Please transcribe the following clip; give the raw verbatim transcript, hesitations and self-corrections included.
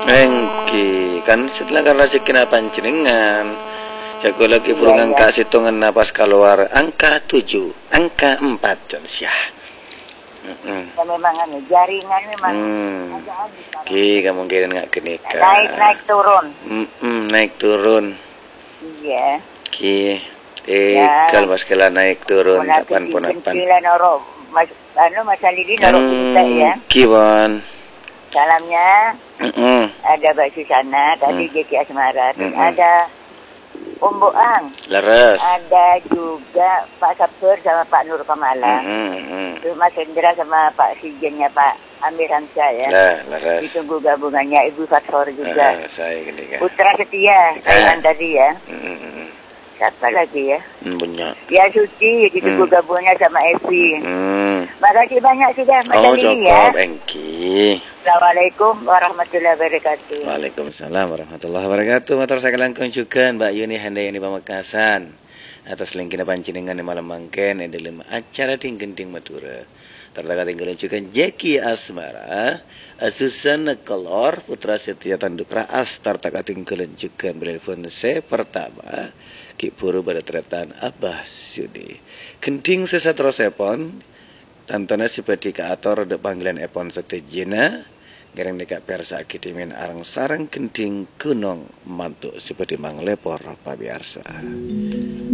Engki kan setelah kan rezeki na panjenengan. Jago lagi Iya, burung iya. angka hitungan napas keluar angka tujuh, angka empat dan syah. Mm-mm. Ya memang anu, jaringan memang Hmm. agak habis sekarang. Ki kemungkinan nggak kenikah. Naik naik turun. Mm-mm, naik turun. Iya. Ki Ya. tegal pas kala naik turun Muna kapan pun apan. kecil-kecilan oro. Mas, anu Mas Alidi naruh kita ya. Ki bon. Salamnya Mm-mm. ada Mbak Susana, tadi Hmm. J K Asmara, terus Mm-mm. ada Om Boang, Leres. ada juga Pak Sabtur sama Pak Nur Kamala, Mm-mm. terus Mas Hendra sama Pak Sijennya Pak Amir Hamzah ya. Lah, leres. Ditunggu gabungannya Ibu Fathor juga. Ah, saya kenikah. Putra Setia, Kailan tadi ya. Mm-mm. Siapa lagi ya? Mm, Punya. Ya Suci, ditunggu Hmm. gabungannya sama Evi. Hmm. Makasih banyak sudah Mas Oh, Alidi ya. cukup, Engki. Assalamualaikum warahmatullahi wabarakatuh. Waalaikumsalam warahmatullahi wabarakatuh. Matur saya langkung juga Mbak Yuni Handayani Pamekasan atas lingkina panjenengan yang malam mangken yang dalam acara Tinggending Madura. Terdapat tinggalan juga Jeki Asmara, Susan Kelor, Putra Setia Tanduk Raas, terdapat tinggalan juga telepon saya pertama, Ki Puru pada tretan Abah Sudi. Gending sesat rosepon, tantana sibadi ke ator de panggilan epon setejina, gereng dekat persa kitimin arang sarang gending gunung mantuk sibadi manglepor pabiarsa.